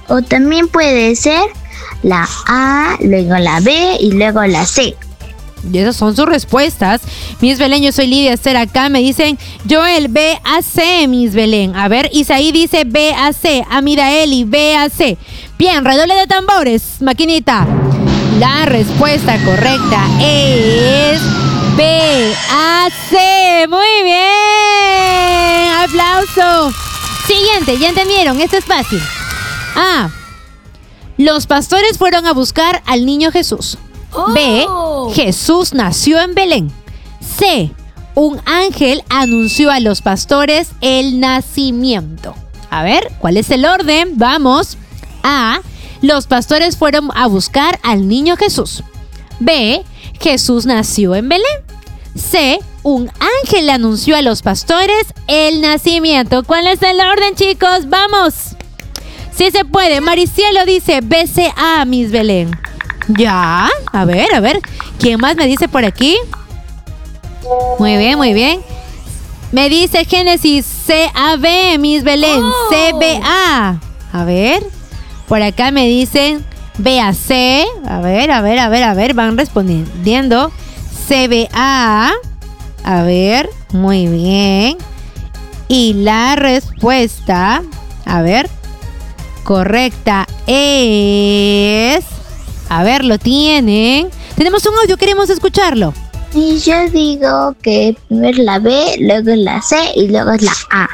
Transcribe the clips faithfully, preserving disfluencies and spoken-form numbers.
O también puede ser la A, luego la B y luego la C. Y esas son sus respuestas. Miss Belén, yo soy Lidia Esther. Acá me dicen Joel, B A C, Miss Belén. A ver, Isaí dice B A C. Amidaeli, B A C. Bien, redoble de tambores, maquinita. La respuesta correcta es B A C. Muy bien. Aplauso. Siguiente, ya entendieron, esto es fácil. A. Los pastores fueron a buscar al niño Jesús. B. Jesús nació en Belén. C. Un ángel anunció a los pastores el nacimiento. A ver, ¿cuál es el orden? Vamos. A. Los pastores fueron a buscar al niño Jesús. B. Jesús nació en Belén. C. Un ángel anunció a los pastores el nacimiento. ¿Cuál es el orden, chicos? ¡Vamos! Sí se puede. Maricielo dice B C A, Miss Belén. Ya, a ver, a ver. ¿Quién más me dice por aquí? Muy bien, muy bien. Me dice Génesis C A B, Miss Belén. Oh. C B A. A ver. Por acá me dicen B A C. A ver, a ver, a ver, a ver. Van respondiendo. C B A. A ver, muy bien. Y la respuesta, a ver, correcta es... A ver, lo tienen. Tenemos un audio, queremos escucharlo. Y yo digo que primero la B, luego la C y luego es la A.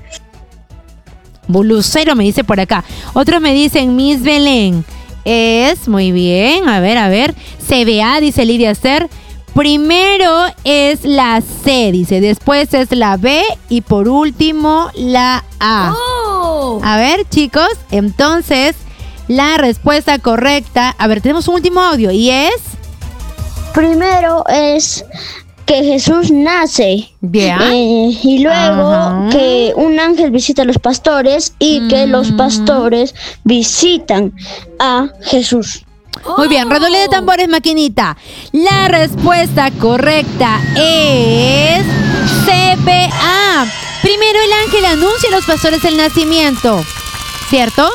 Bulucero me dice por acá. Otros me dicen Miss Belén. Es, muy bien, a ver, a ver. C B A, dice Lidia Esther. Primero es la C, dice. Después es la B y por último la A. Oh. A ver, chicos, entonces... La respuesta correcta, a ver, tenemos un último audio y es... Primero es que Jesús nace. Bien. Eh, y luego Ajá. que un ángel visita a los pastores y mm. que los pastores visitan a Jesús. Muy bien, redoble de tambores, maquinita. La respuesta correcta es C B A. Primero el ángel anuncia a los pastores el nacimiento, ¿cierto?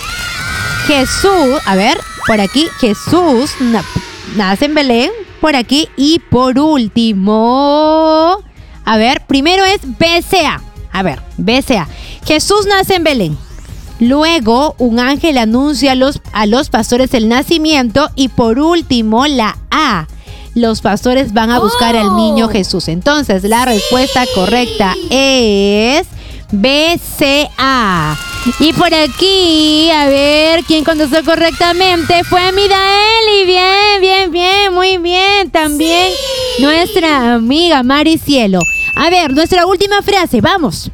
Jesús, a ver, por aquí, Jesús na- nace en Belén, por aquí, y por último, a ver, primero es B C A, a ver, B C A, Jesús nace en Belén, luego un ángel anuncia a los, a los pastores el nacimiento, y por último la A, los pastores van a buscar oh. al niño Jesús. Entonces, la sí. respuesta correcta es... B C A. Y por aquí, a ver, ¿quién contestó correctamente? Fue Midaeli. Bien, bien, bien, muy bien. También sí. nuestra amiga Maricielo. A ver, nuestra última frase, vamos.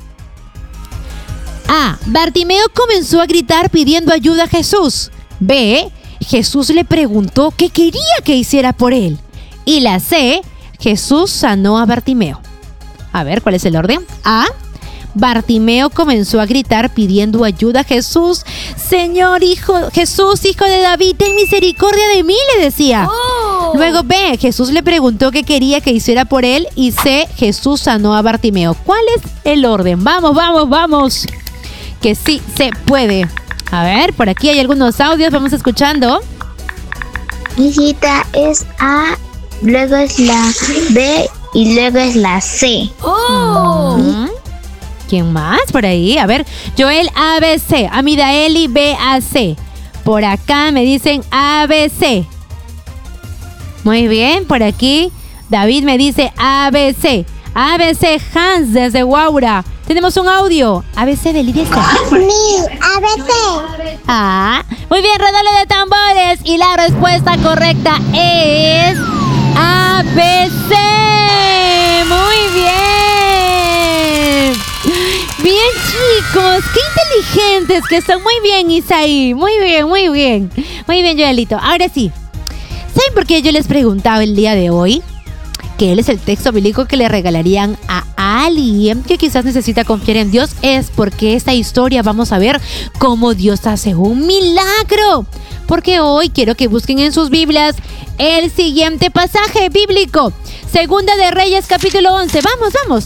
A. Bartimeo comenzó a gritar pidiendo ayuda a Jesús. B. Jesús le preguntó qué quería que hiciera por él. Y la C. Jesús sanó a Bartimeo. A ver, ¿cuál es el orden? A. Bartimeo comenzó a gritar pidiendo ayuda a Jesús. Señor, hijo, Jesús, hijo de David, ten misericordia de mí, le decía. Oh. Luego B, Jesús le preguntó qué quería que hiciera por él. Y C, Jesús sanó a Bartimeo. ¿Cuál es el orden? Vamos, vamos, vamos. Que sí se puede. A ver, por aquí hay algunos audios, vamos escuchando. Hijita, es A, luego es la B y luego es la C. Oh. ¿Mm? ¿Quién más por ahí? A ver, Joel A B C, Amidaeli B A C. Por acá me dicen A B C. Muy bien, por aquí David me dice A B C. A B C Hans desde Guaura. Tenemos un audio. A B C de Lidia Esther. A B C. Ah, muy bien, redoble de tambores. Y la respuesta correcta es A B C. Muy bien. Bien, chicos, qué inteligentes que son. Muy bien, Isaí. Muy bien, muy bien. Muy bien, Joelito. Ahora sí, ¿saben por qué yo les preguntaba el día de hoy que él es el texto bíblico que le regalarían a alguien que quizás necesita confiar en Dios? Es porque esta historia vamos a ver cómo Dios hace un milagro. Porque hoy quiero que busquen en sus Biblias el siguiente pasaje bíblico. Segunda de Reyes, capítulo once. Vamos, vamos.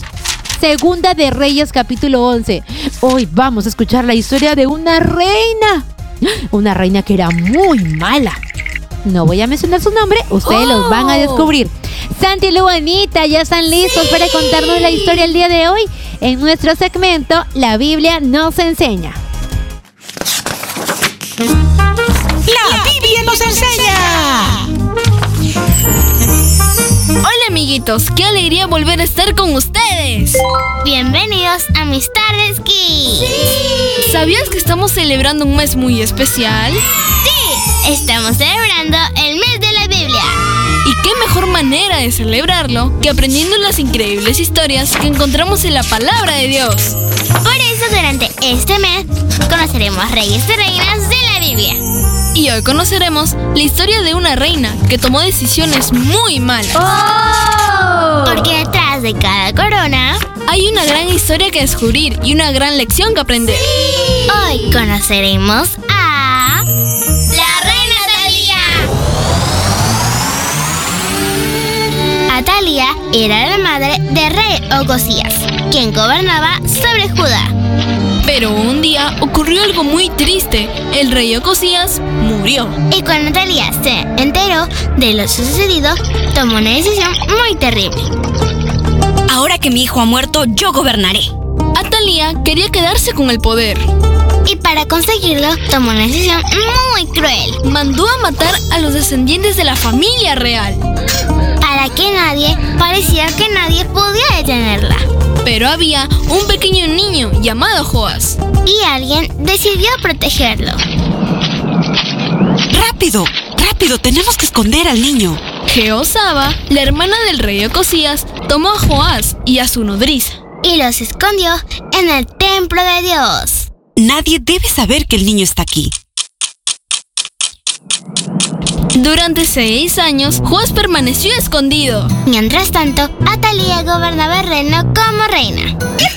Segunda de Reyes, capítulo once. Hoy vamos a escuchar la historia de una reina Una reina que era muy mala. No voy a mencionar su nombre, ustedes oh. los van a descubrir. Santi y Luanita ya están listos sí. para contarnos la historia el día de hoy en nuestro segmento La Biblia nos enseña. La Biblia nos enseña. Hola amiguitos, qué alegría volver a estar con ustedes. Bienvenidos a Mis Tardes Kids. Sí. ¿Sabías que estamos celebrando un mes muy especial? Sí, estamos celebrando el mes de la Biblia. ¿Y qué mejor manera de celebrarlo que aprendiendo las increíbles historias que encontramos en la palabra de Dios? Por eso durante este mes conoceremos reyes y reinas de la Biblia. Y hoy conoceremos la historia de una reina que tomó decisiones muy malas. ¡Oh! Porque detrás de cada corona hay una gran historia que descubrir y una gran lección que aprender. Sí. Hoy conoceremos a la reina Atalía. Atalía era la madre de rey Ocosías, quien gobernaba sobre Judá. Pero un día ocurrió algo muy triste. El rey Ocosías murió. Y cuando Atalía se enteró de lo sucedido, tomó una decisión muy terrible. Ahora que mi hijo ha muerto, yo gobernaré. Atalía quería quedarse con el poder. Y para conseguirlo, tomó una decisión muy cruel. Mandó a matar a los descendientes de la familia real. Para que nadie, pareciera que nadie podía detenerla. Pero había un pequeño niño llamado Joás. Y alguien decidió protegerlo. ¡Rápido! ¡Rápido! Tenemos que esconder al niño. Jehosaba, la hermana del rey Ocosías, tomó a Joás y a su nodriza y los escondió en el templo de Dios. Nadie debe saber que el niño está aquí. Durante seis años, Joás permaneció escondido. Mientras tanto, Atalía gobernaba el reino como reina.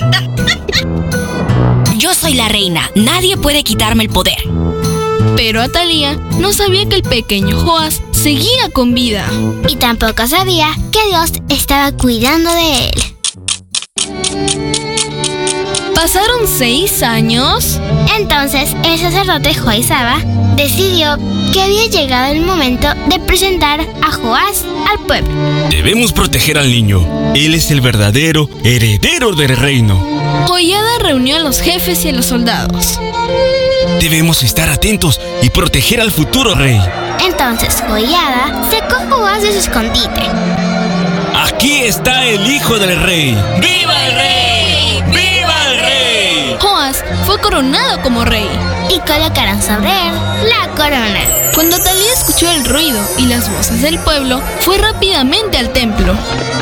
Yo soy la reina. Nadie puede quitarme el poder. Pero Atalía no sabía que el pequeño Joás seguía con vida. Y tampoco sabía que Dios estaba cuidando de él. ¿Pasaron seis años? Entonces, el sacerdote Joisaba decidió que había llegado el momento de presentar a Joás al pueblo. Debemos proteger al niño. Él es el verdadero heredero del reino. Joiada reunió a los jefes y a los soldados. Debemos estar atentos y proteger al futuro rey. Entonces Joiada sacó a Joás de su escondite. Aquí está el hijo del rey. ¡Viva el rey! ¡Viva el rey! Joás fue coronado como rey. Y colocaron sobre él la corona. Cuando Atalía escuchó el ruido y las voces del pueblo, fue rápidamente al templo.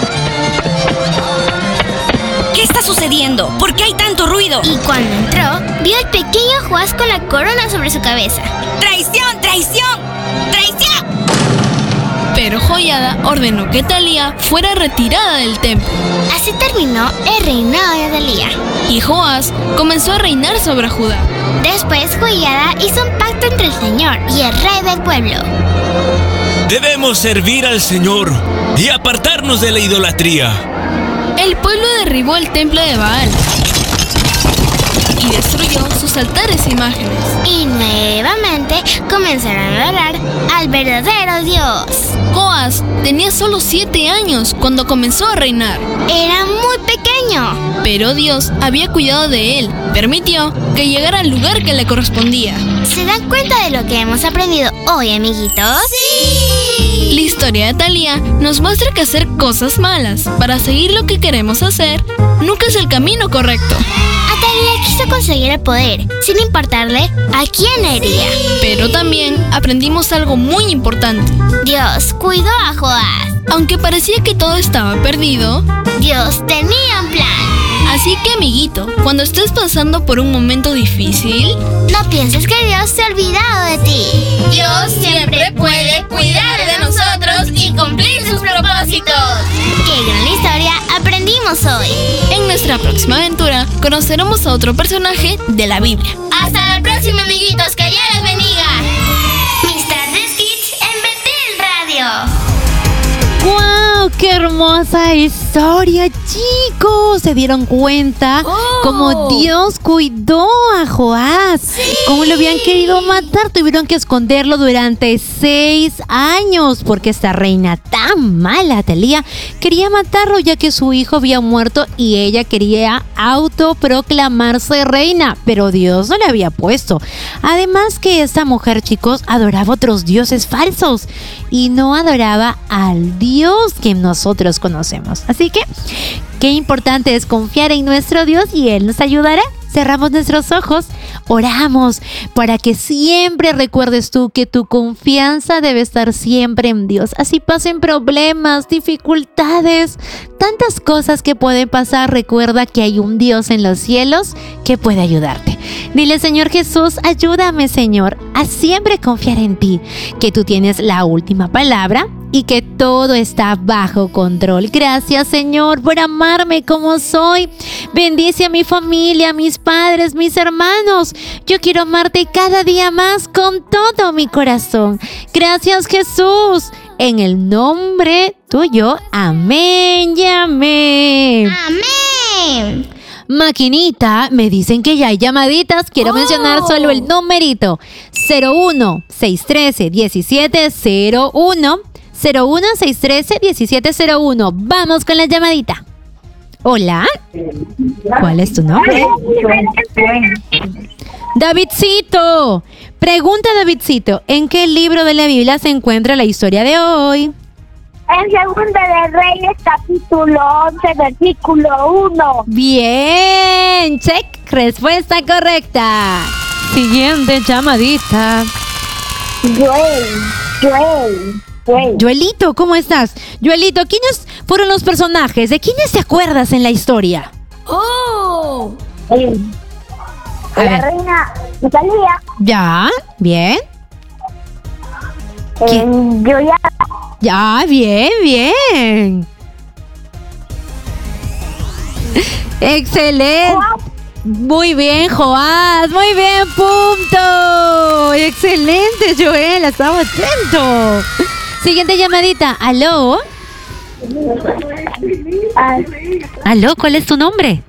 ¿Qué está sucediendo? ¿Por qué hay tanto ruido? Y cuando entró, vio al pequeño Joás con la corona sobre su cabeza. ¡Traición! ¡Traición! ¡Traición! Pero Joiada ordenó que Atalía fuera retirada del templo. Así terminó el reinado de Atalía. Y Joás comenzó a reinar sobre Judá. Después Joiada hizo un pacto entre el Señor y el rey del pueblo. Debemos servir al Señor y apartarnos de la idolatría. El pueblo derribó el templo de Baal y destruyó sus altares e imágenes. Y nuevamente comenzaron a adorar al verdadero Dios. Joás tenía solo siete años cuando comenzó a reinar. Era muy pequeño. Pero Dios había cuidado de él. Permitió que llegara al lugar que le correspondía. ¿Se dan cuenta de lo que hemos aprendido hoy, amiguitos? ¡Sí! La historia de Atalía nos muestra que hacer cosas malas para seguir lo que queremos hacer nunca es el camino correcto. Atalía quiso conseguir el poder, sin importarle a quién hería. Pero también aprendimos algo muy importante. Dios cuidó a Joás. Aunque parecía que todo estaba perdido, Dios tenía un plan. Así que, amiguito, cuando estés pasando por un momento difícil, no pienses que Dios se ha olvidado de ti. Dios siempre puede cuidar de nosotros y cumplir sus propósitos. ¡Qué gran historia aprendimos hoy! En nuestra próxima aventura conoceremos a otro personaje de la Biblia. Hasta la próxima, amiguitos, que Dios les bendiga. Mis Tardes Kids en Betel Radio. ¡Wow! ¡Qué hermosa historia, chicos! ¿Se dieron cuenta Oh. cómo Dios cuidó a Joás? Sí. Cómo lo habían querido matar. Tuvieron que esconderlo durante seis años porque esta reina tan mala, Atalía, quería matarlo ya que su hijo había muerto y ella quería autoproclamarse reina, pero Dios no le había puesto. Además que esta mujer, chicos, adoraba otros dioses falsos y no adoraba al Dios que nosotros conocemos. Así que, qué importante es confiar en nuestro Dios y Él nos ayudará. Cerramos nuestros ojos, oramos para que siempre recuerdes tú que tu confianza debe estar siempre en Dios. Así pasen problemas, dificultades, tantas cosas que pueden pasar. Recuerda que hay un Dios en los cielos que puede ayudarte. Dile, Señor Jesús, ayúdame, Señor, a siempre confiar en ti, que tú tienes la última palabra y que todo está bajo control. Gracias, Señor, por amarme como soy. Bendice a mi familia, a mis padres, mis hermanos. Yo quiero amarte cada día más con todo mi corazón. Gracias, Jesús. En el nombre tuyo, amén y amén. ¡Amén! Maquinita, me dicen que ya hay llamaditas. Quiero Oh. mencionar solo el numerito cero uno seis uno tres diecisiete cero uno cero uno seis uno tres diecisiete cero uno. Vamos con la llamadita. Hola. ¿Cuál es tu nombre? Davidcito. Pregunta, Davidcito, ¿en qué libro de la Biblia se encuentra la historia de hoy? En Segunda de Reyes, capítulo once, versículo uno. Bien, check, respuesta correcta. Siguiente llamadita. Joel, Joel, Joel. Joelito, ¿cómo estás? Joelito, ¿quiénes fueron los personajes? ¿De quiénes te acuerdas en la historia? ¡Oh! Eh, A la ver. reina Natalia. Ya, bien. Eh, yo ya. Ya, bien, bien. Excelente. Muy bien, Joás. Muy bien, punto. Excelente, Joel. Estaba atento. Siguiente llamadita. ¿Aló? Ah, ¿Aló? ¿Cuál es tu nombre?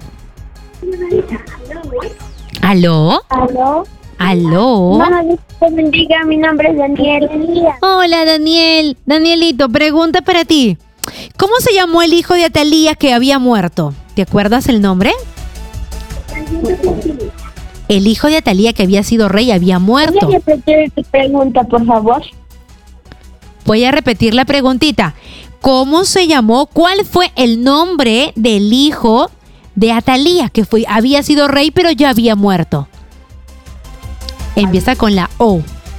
¿Aló? ¿Aló? ¿Aló? Bueno, Dios te bendiga, mi nombre es Daniel. Hola, Daniel. Danielito, pregunta para ti. ¿Cómo se llamó el hijo de Atalía que había muerto? ¿Te acuerdas el nombre? El hijo de Atalía que había sido rey había muerto. ¿Puedes repetir tu pregunta, por favor? Voy a repetir la preguntita. ¿Cómo se llamó? ¿Cuál fue el nombre del hijo de Atalía que fue, había sido rey pero ya había muerto? Empieza con la O.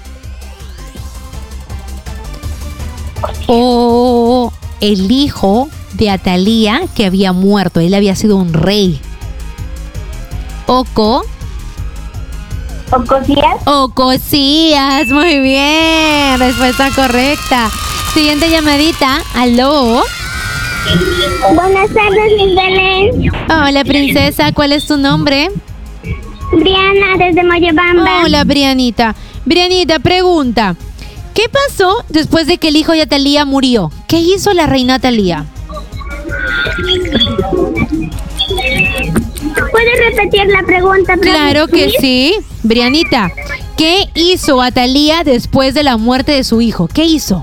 O, el hijo de Atalía que había muerto. Él había sido un rey. Oco. ¿Ocosías? Ocosías. Muy bien. Respuesta correcta. Siguiente llamadita. ¿Aló? Buenas tardes, Miss Belén. Hola, princesa. ¿Cuál es tu nombre? Briana, desde Moyobamba. Hola, Brianita. Brianita, pregunta. ¿Qué pasó después de que el hijo de Atalía murió? ¿Qué hizo la reina Atalía? ¿Puedes repetir la pregunta? Claro que sí. Brianita, ¿qué hizo Atalía después de la muerte de su hijo? ¿Qué hizo?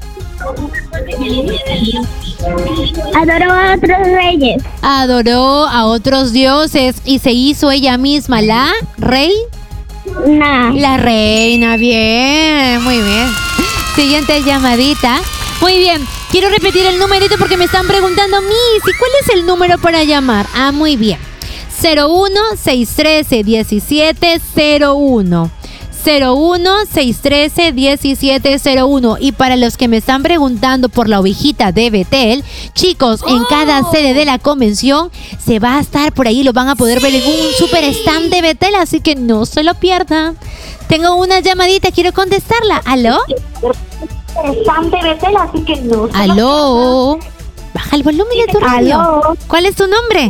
Adoró a otros reyes. Adoró a otros dioses y se hizo ella misma la rey. No. La reina, bien, muy bien. Siguiente llamadita. Muy bien, quiero repetir el numerito porque me están preguntando, Miss, ¿y cuál es el número para llamar? Ah, muy bien. cero uno seis uno tres diecisiete cero uno. cero uno seis uno tres diecisiete cero uno. Y para los que me están preguntando por la ovejita de Betel, chicos, en cada sede de la convención se va a estar por ahí, lo van a poder ver en un super stand de Betel, así que no se lo pierdan. Tengo una llamadita, quiero contestarla. ¿Aló? Stand de Betel, así que no. ¿Aló? Baja el volumen de tu radio. ¿Aló? ¿Cuál es tu nombre?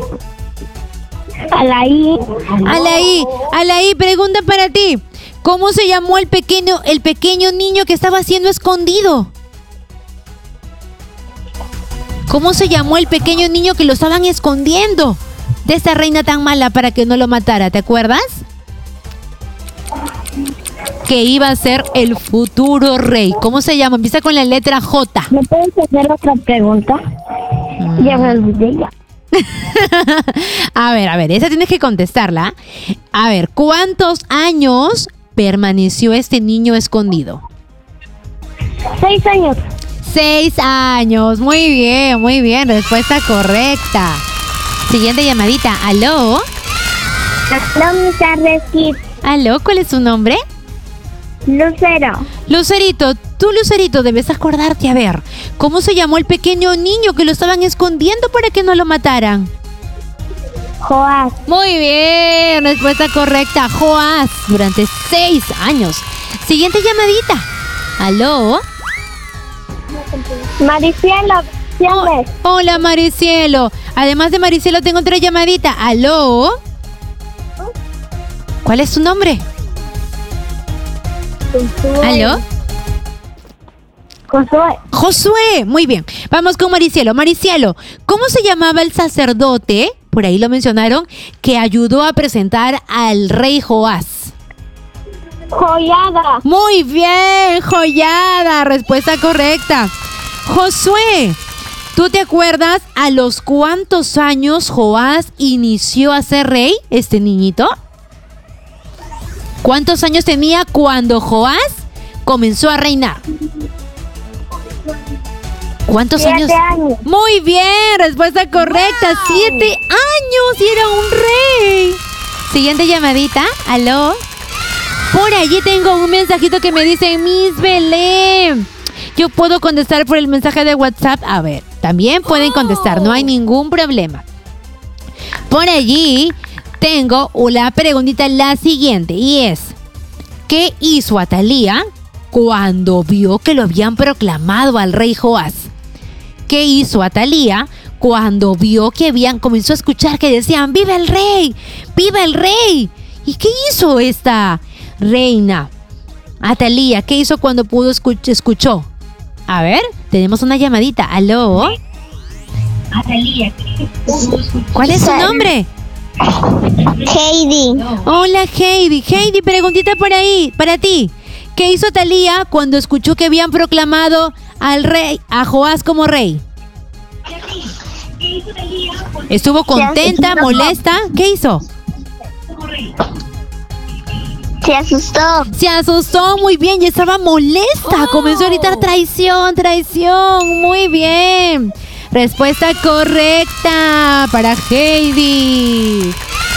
Alaí. Alaí, Alaí, pregunta para ti. ¿Cómo se llamó el pequeño, el pequeño niño que estaba siendo escondido? ¿Cómo se llamó el pequeño niño que lo estaban escondiendo de esta reina tan mala para que no lo matara? ¿Te acuerdas? Que iba a ser el futuro rey. ¿Cómo se llama? Empieza con la letra J. ¿Me puedes hacer otra pregunta? Mm. Ya me olvidé ya. A ver, a ver, esa tienes que contestarla. A ver, ¿cuántos años permaneció este niño escondido? Seis años. Seis años. Muy bien, muy bien. Respuesta correcta. Siguiente llamadita. ¿Aló? Aló, mi tarde, Kid. ¿Aló? ¿Cuál es su nombre? Lucero. Lucerito, tú Lucerito debes acordarte, a ver, ¿cómo se llamó el pequeño niño que lo estaban escondiendo para que no lo mataran? Joás. Muy bien, respuesta correcta, Joás, durante seis años. Siguiente llamadita. ¿Aló? Maricielo. Oh, hola Maricielo. Además de Maricielo tengo otra llamadita. ¿Aló? ¿Cuál es tu nombre? Josué. ¿Aló? Josué. Josué, muy bien. Vamos con Maricielo. Maricielo, ¿cómo se llamaba el sacerdote? Por ahí lo mencionaron, que ayudó a presentar al rey Joás. Joyada. Muy bien, Joyada. Respuesta correcta. Josué, ¿tú te acuerdas a los cuántos años Joás inició a ser rey, este niñito? ¿Cuántos años tenía cuando Joás comenzó a reinar? ¿Cuántos Siete años? años. Muy bien, respuesta correcta. Wow. Siete años y era un rey. Siguiente llamadita. ¿Aló? Por allí tengo un mensajito que me dice Miss Belén. Yo puedo contestar por el mensaje de WhatsApp. A ver, también pueden contestar, no hay ningún problema. Por allí tengo una preguntita, la siguiente, y es: ¿qué hizo Atalía cuando vio que lo habían proclamado al rey Joás? ¿Qué hizo Atalía cuando vio que habían, comenzó a escuchar que decían ¡viva el rey! ¡Viva el rey! ¿Y qué hizo esta reina Atalía? ¿Qué hizo cuando pudo escuch- escuchó? A ver, tenemos una llamadita. ¿Aló? Atalía. ¿Cuál es su nombre? Heidi. Hola Heidi. Heidi, preguntita por ahí, para ti. ¿Qué hizo Atalía cuando escuchó que habían proclamado al rey, a Joás como rey? ¿Estuvo contenta, molesta? ¿Qué hizo? Se asustó. Se asustó, muy bien, y estaba molesta. Oh. Comenzó a gritar traición, traición. Muy bien. Respuesta correcta para Heidi.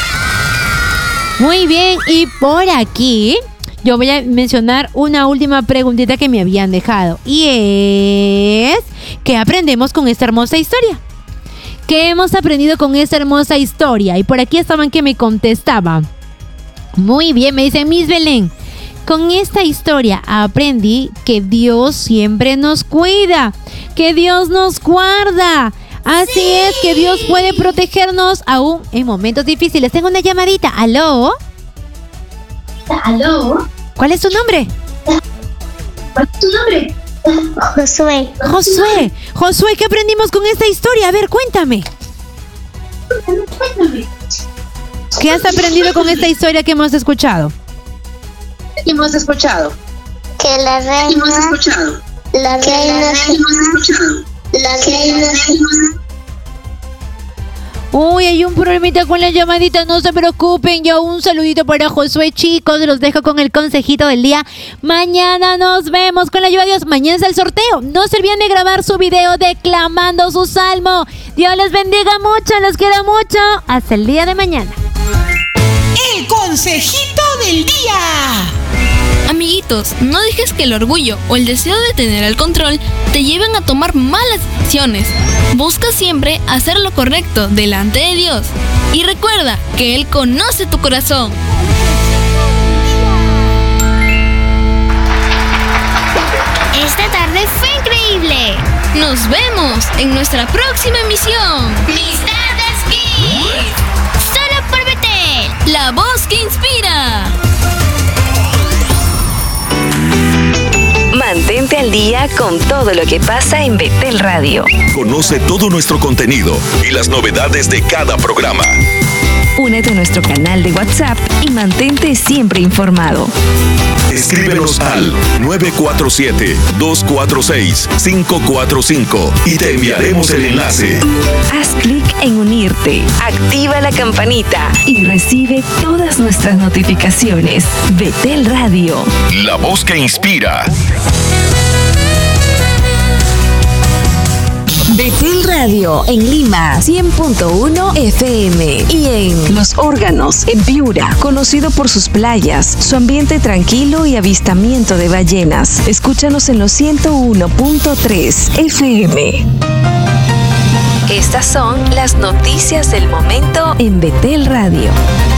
Muy bien, y por aquí yo voy a mencionar una última preguntita que me habían dejado. Y es: ¿qué aprendemos con esta hermosa historia? ¿Qué hemos aprendido con esta hermosa historia? Y por aquí estaban que me contestaban. Muy bien, me dice Miss Belén. Con esta historia aprendí que Dios siempre nos cuida, que Dios nos guarda. Así sí. Es, que Dios puede protegernos aún en momentos difíciles. Tengo una llamadita. ¿Aló? ¿Aló? ¿Cuál es tu nombre? ¿Cuál es tu nombre? Josué. Josué. Josué, ¿qué aprendimos con esta historia? A ver, cuéntame. Cuéntame. ¿Qué has aprendido con esta historia que hemos escuchado? ¿Qué hemos escuchado? Que la reina... ¿Qué hemos escuchado? La reina... ¿Qué hemos escuchado? La reina... Uy, hay un problemita con la llamadita, no se preocupen. Yo un saludito para Josué, chicos. Los dejo con el consejito del día. Mañana nos vemos con la ayuda de Dios. Mañana es el sorteo. No se olviden de grabar su video declamando su salmo. Dios les bendiga mucho, los quiero mucho. Hasta el día de mañana. El consejito del día. Amiguitos, no dejes que el orgullo o el deseo de tener el control te lleven a tomar malas decisiones. Busca siempre hacer lo correcto delante de Dios. Y recuerda que Él conoce tu corazón. Esta tarde fue increíble. Nos vemos en nuestra próxima emisión. Mis Tardes Kids. Solo por Betel, la voz que inspira. Mantente al al día con todo lo que pasa en Betel Radio. Conoce todo nuestro contenido y las novedades de cada programa. Únete a nuestro canal de WhatsApp y mantente siempre informado. Escríbenos al nueve cuatro siete, dos cuatro seis, cinco cuatro cinco y te enviaremos el enlace. Haz clic en unirte, activa la campanita y recibe todas nuestras notificaciones. Betel Radio. La voz que inspira. Betel Radio en Lima, cien punto uno F M, y en Los Órganos, en Piura, conocido por sus playas, su ambiente tranquilo y avistamiento de ballenas. Escúchanos en los ciento uno punto tres F M. Estas son las noticias del momento en Betel Radio.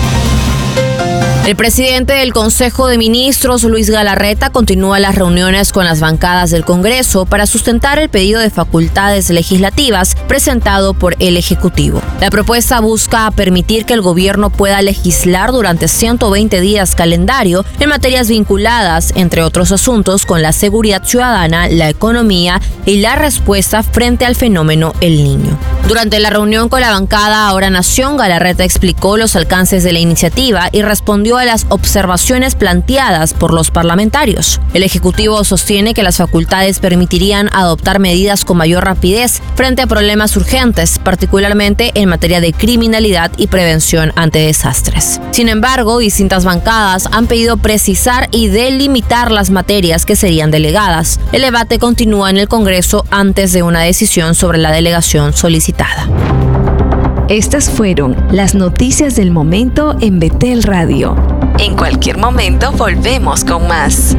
El presidente del Consejo de Ministros, Luis Galarreta, continúa las reuniones con las bancadas del Congreso para sustentar el pedido de facultades legislativas presentado por el Ejecutivo. La propuesta busca permitir que el gobierno pueda legislar durante ciento veinte días calendario en materias vinculadas, entre otros asuntos, con la seguridad ciudadana, la economía y la respuesta frente al fenómeno El Niño. Durante la reunión con la bancada Ahora Nación, Galarreta explicó los alcances de la iniciativa y respondió a las observaciones planteadas por los parlamentarios. El Ejecutivo sostiene que las facultades permitirían adoptar medidas con mayor rapidez frente a problemas urgentes, particularmente en materia de criminalidad y prevención ante desastres. Sin embargo, distintas bancadas han pedido precisar y delimitar las materias que serían delegadas. El debate continúa en el Congreso antes de una decisión sobre la delegación solicitada. Estas fueron las noticias del momento en Betel Radio. En cualquier momento volvemos con más.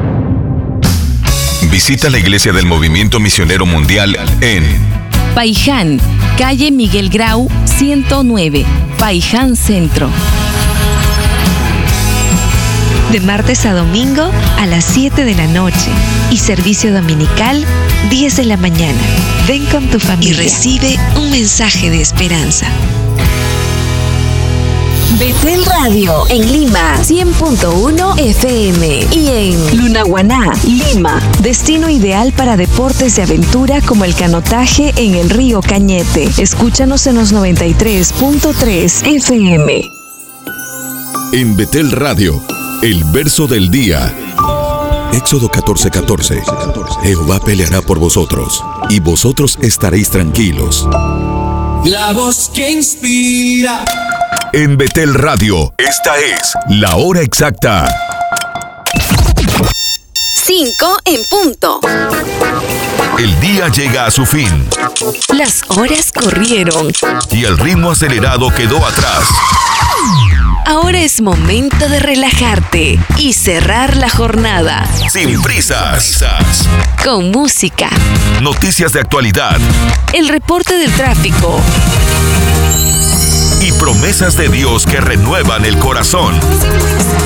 Visita la Iglesia del Movimiento Misionero Mundial en Paiján, calle Miguel Grau, ciento nueve, Paiján Centro. De martes a domingo a las siete de la noche y servicio dominical diez de la mañana. Ven con tu familia y recibe un mensaje de esperanza. Betel Radio en Lima, cien punto uno F M, y en Lunahuaná, Lima, destino ideal para deportes de aventura como el canotaje en el río Cañete. Escúchanos en los noventa y tres punto tres F M. En Betel Radio, el verso del día. Éxodo catorce catorce. Jehová peleará por vosotros, y vosotros estaréis tranquilos. La voz que inspira. En Betel Radio, esta es la hora exacta. Cinco en punto. El día llega a su fin. Las horas corrieron. Y el ritmo acelerado quedó atrás. Ahora es momento de relajarte y cerrar la jornada. Sin prisas. Con música. Noticias de actualidad. El reporte del tráfico. Y promesas de Dios que renuevan el corazón.